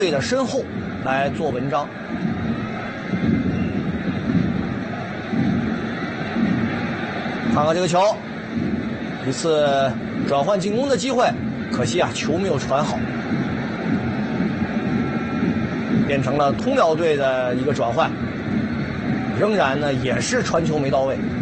队的身后来做文章。看看这个球，一次转换进攻的机会，可惜啊，球没有传好，变成了通辽队的一个转换，仍然呢也是传球没到位。